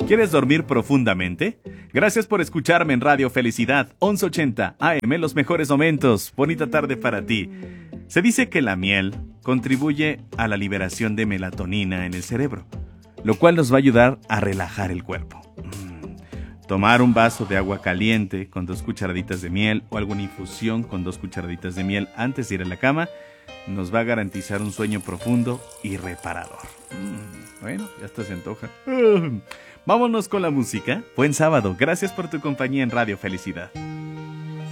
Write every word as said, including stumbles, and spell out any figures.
¿Quieres dormir profundamente? Gracias por escucharme en Radio Felicidad once ochenta A M, los mejores momentos. Bonita tarde para ti. Se dice que la miel contribuye a la liberación de melatonina en el cerebro, lo cual nos va a ayudar a relajar el cuerpo. Mm. Tomar un vaso de agua caliente con dos cucharaditas de miel o alguna infusión con dos cucharaditas de miel antes de ir a la cama nos va a garantizar un sueño profundo y reparador. Mm. Bueno, ya hasta se antoja. Uh. Vámonos con la música. Buen sábado. Gracias por tu compañía en Radio Felicidad.